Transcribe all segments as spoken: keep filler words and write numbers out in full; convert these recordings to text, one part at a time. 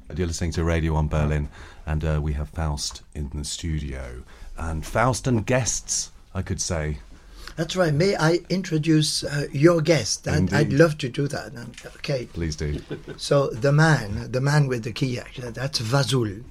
You're listening to Radio One Berlin, and uh, we have Faust in the studio. And Faust and guests, I could say. That's right. May I introduce uh, your guest? I'd, I'd love to do that. Okay. Please do. So the man, the man with the key, actually, that's Vasul.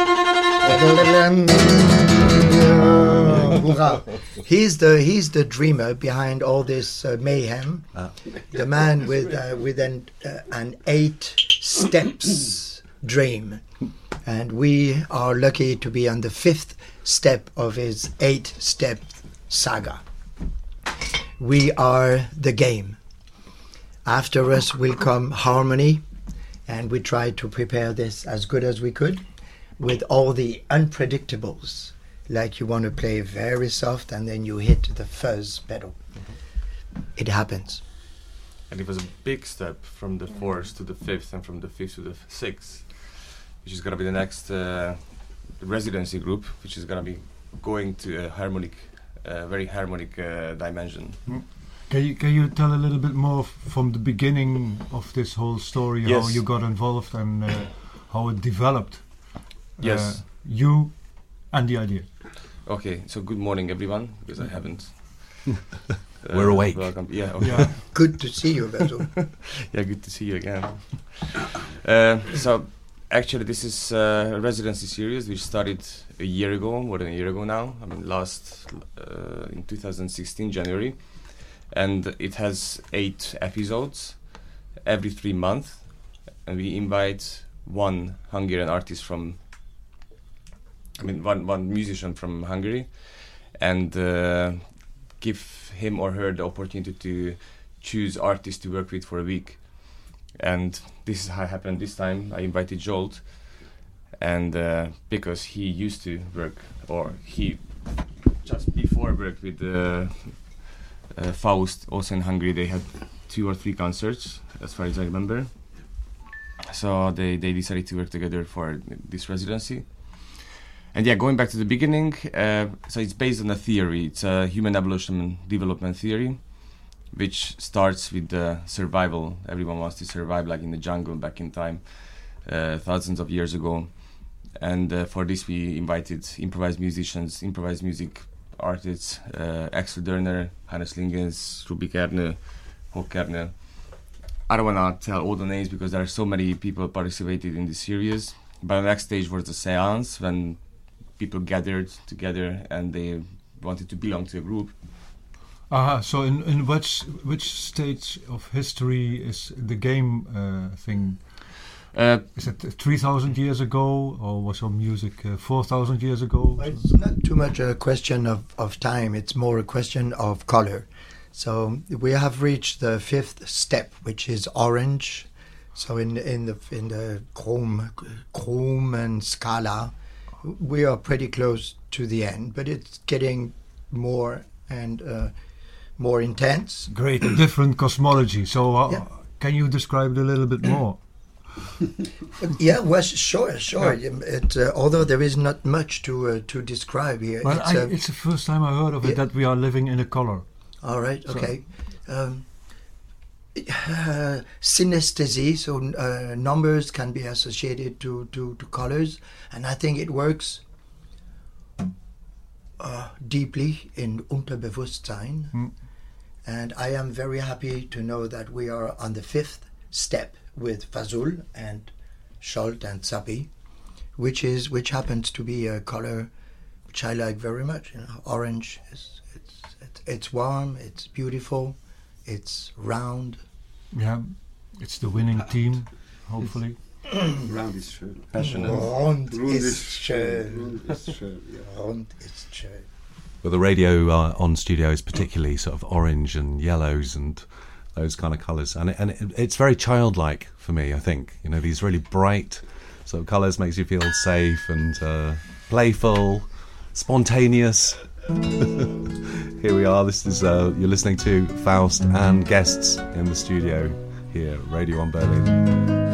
He's the he's the dreamer behind all this uh, mayhem. Ah. The man with uh, with an uh, an eight steps dream, and we are lucky to be on the fifth step of his eight step saga. We are the game. After us will come harmony, and we tried to prepare this as good as we could with all the unpredictables, like you want to play very soft and then you hit the fuzz pedal. Mm-hmm. It happens. And it was a big step from the fourth to the fifth and from the fifth to the sixth, which is going to be the next uh, residency group, which is going to be going to a harmonic, uh, very harmonic uh, dimension. Mm. Can you can you tell a little bit more f- from the beginning of this whole story, yes. how you got involved and uh, how it developed? Yes. Uh, you and the idea. Okay, so good morning everyone, because I haven't. uh, We're awake. Welcome. Yeah, okay. Yeah. Good to see you, Vasul. Yeah, good to see you again. Uh, so, actually this is uh, a residency series which started a year ago, more than a year ago now. I mean, last, uh, in two thousand sixteen, January. And it has eight episodes every three months. And we invite one Hungarian artist from I mean, one, one musician from Hungary, and uh, give him or her the opportunity to choose artists to work with for a week. And this is how it happened this time. I invited Zsolt, and uh, because he used to work, or he just before worked with uh, uh, Faust, also in Hungary, they had two or three concerts, as far as I remember. So they, they decided to work together for this residency. And yeah, going back to the beginning, uh, so it's based on a theory. It's a human evolution and development theory, which starts with the survival. Everyone wants to survive, like in the jungle back in time, uh, thousands of years ago. And uh, for this, we invited improvised musicians, improvised music artists, uh, Axel Dörner, Hannes Lingens, Ruby Kerne, Håk Kerne. I don't want to tell all the names because there are so many people participated in this series. But the next stage was the seance, when people gathered together and they wanted to belong to a group. Ah, uh, so in, in which which stage of history is the game uh, thing? Uh, is it three thousand years ago, or was your music uh, four thousand years ago? It's not too much a question of, of time, it's more a question of color. So we have reached the fifth step, which is orange. So in in the in the chrome, chrome and scala, we are pretty close to the end, but it's getting more and uh, more intense. Great, a different cosmology. So uh, yeah. Can you describe it a little bit more? Yeah, well, sure, sure. Yeah. It, uh, although there is not much to uh, to describe here. Well, it's, I, uh, it's the first time I heard of it, yeah. That we are living in a color. All right, okay. So. Um, uh, synesthesia, so uh, numbers can be associated to, to, to colors, and I think it works uh, deeply in Unterbewusstsein. Mm. And I am very happy to know that we are on the fifth step with Vasul and Zsolt and Zappi, which is which happens to be a color which I like very much. You know, orange is it's it's, it's warm, it's beautiful, it's round. Yeah, it's the winning team, hopefully. Round is schön. Passionate. Rund, Rund ist ist schön. Rund ist schön. Yeah. Rund ist schön. Well, the radio uh, on studio is particularly sort of orange and yellows and those kind of colours, and it, and it, it's very childlike for me. I think, you know, these really bright sort of colours makes you feel safe and uh, playful, spontaneous. Here we are. This is uh, you're listening to Faust and guests in the studio here at Radio One Berlin.